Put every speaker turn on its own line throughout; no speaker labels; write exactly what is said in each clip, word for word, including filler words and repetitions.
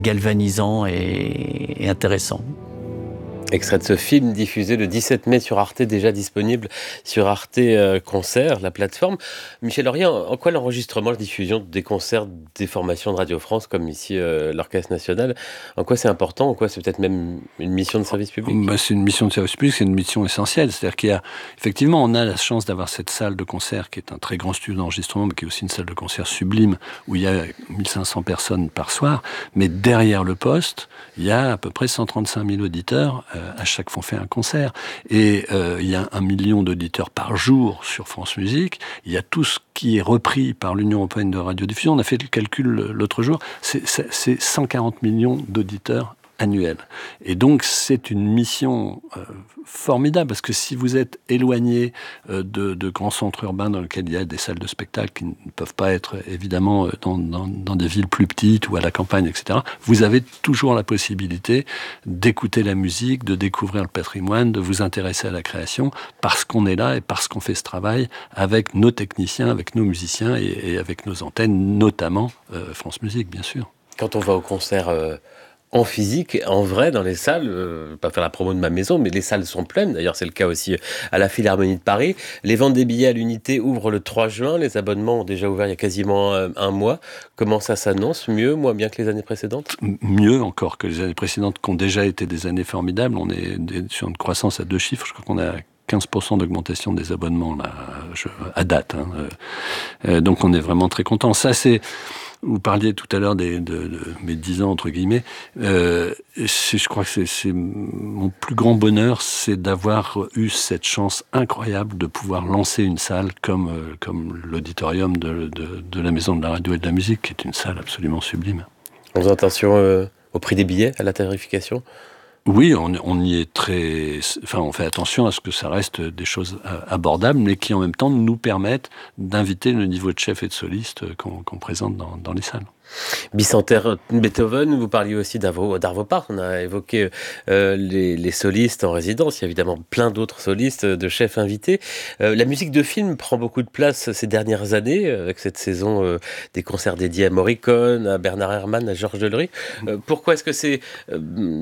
galvanisant et, et intéressant.
Extrait de ce film diffusé le dix-sept mai sur Arte, déjà disponible sur Arte euh, Concert, la plateforme. Michel Laurier, en, en quoi l'enregistrement, la diffusion des concerts, des formations de Radio France, comme ici euh, l'Orchestre National, en quoi c'est important, en quoi c'est peut-être même une mission de service public?
Bah, c'est une mission de service public, c'est une mission essentielle. C'est-à-dire qu'il y a, effectivement, on a la chance d'avoir cette salle de concert qui est un très grand studio d'enregistrement, mais qui est aussi une salle de concert sublime, où il y a mille cinq cents personnes par soir. Mais derrière le poste, il y a à peu près cent trente-cinq mille auditeurs euh, à chaque fois qu'on fait un concert. Et euh, il y a un million d'auditeurs par jour sur France Musique. Il y a tout ce qui est repris par l'Union européenne de radiodiffusion. On a fait le calcul l'autre jour. C'est, c'est, c'est cent quarante millions d'auditeurs annuels. Et donc, c'est une mission euh, formidable, parce que si vous êtes éloigné euh, de, de grands centres urbains dans lesquels il y a des salles de spectacle qui ne peuvent pas être, évidemment, dans, dans, dans des villes plus petites ou à la campagne, et cetera, vous avez toujours la possibilité d'écouter la musique, de découvrir le patrimoine, de vous intéresser à la création, parce qu'on est là et parce qu'on fait ce travail avec nos techniciens, avec nos musiciens et, et avec nos antennes, notamment euh, France Musique, bien sûr.
Quand on va au concert euh, en physique, en vrai, dans les salles, euh, pas faire la promo de ma maison, mais les salles sont pleines. D'ailleurs, c'est le cas aussi à la Philharmonie de Paris. Les ventes des billets à l'unité ouvrent le trois juin. Les abonnements ont déjà ouvert il y a quasiment euh, un mois. Comment ça s'annonce? Mieux, moins bien que les années précédentes?
Mieux encore que les années précédentes, qui ont déjà été des années formidables. On est sur une croissance à deux chiffres. Je crois qu'on a quinze pour cent d'augmentation des abonnements là, je, à date. Hein. Euh, donc on est vraiment très content. Ça, c'est... Vous parliez tout à l'heure des, de, de mes dix ans, entre guillemets. Euh, je crois que c'est, c'est mon plus grand bonheur, c'est d'avoir eu cette chance incroyable de pouvoir lancer une salle comme, euh, comme l'auditorium de, de, de la Maison de la Radio et de la Musique, qui est une salle absolument sublime.
On faisait attention euh, au prix des billets, à la tarification?
Oui, on, on y est très... Enfin, on fait attention à ce que ça reste des choses abordables, mais qui en même temps nous permettent d'inviter le niveau de chef et de soliste qu'on, qu'on présente dans, dans les salles.
Bicentenaire Beethoven, vous parliez aussi d'Arvo, d'Arvo Part, on a évoqué euh, les, les solistes en résidence, il y a évidemment plein d'autres solistes, de chefs invités. Euh, la musique de film prend beaucoup de place ces dernières années, avec cette saison euh, des concerts dédiés à Morricone, à Bernard Herrmann, à Georges Delerue. Euh, pourquoi est-ce que c'est... Euh,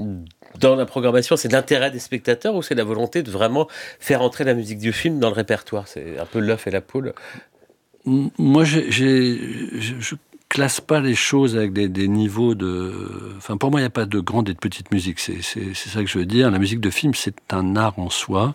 dans la programmation, c'est l'intérêt des spectateurs ou c'est la volonté de vraiment faire entrer la musique du film dans le répertoire? C'est un peu l'œuf et la poule.
Moi, j'ai... j'ai je, je... classe pas les choses avec des, des niveaux de... Enfin, pour moi, il n'y a pas de grande et de petite musique. C'est, c'est, c'est ça que je veux dire. La musique de film, c'est un art en soi.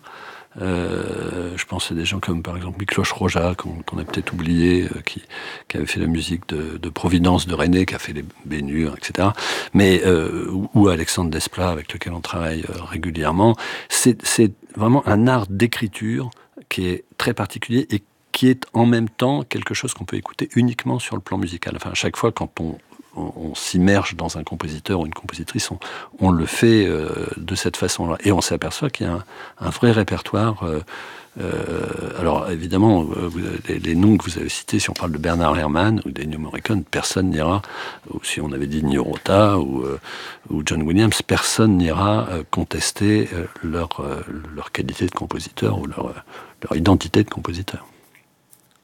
Euh, je pense à des gens comme, par exemple, Miklos Rozsa, qu'on, qu'on a peut-être oublié, euh, qui, qui avait fait la musique de, de Providence de René, qui a fait les Bénures, et cetera. Mais, euh, ou, ou Alexandre Desplat, avec lequel on travaille euh, régulièrement. C'est, c'est vraiment un art d'écriture qui est très particulier et qui est en même temps quelque chose qu'on peut écouter uniquement sur le plan musical. Enfin, à chaque fois, quand on, on, on s'immerge dans un compositeur ou une compositrice, on, on le fait euh, de cette façon-là. Et on s'aperçoit qu'il y a un, un vrai répertoire. Euh, euh, alors, évidemment, euh, vous, les, les noms que vous avez cités, si on parle de Bernard Herrmann ou d'Ennio Morricone, personne n'ira, ou si on avait dit Nino Rota ou, euh, ou John Williams, personne n'ira euh, contester euh, leur, euh, leur qualité de compositeur ou leur, euh, leur identité de compositeur.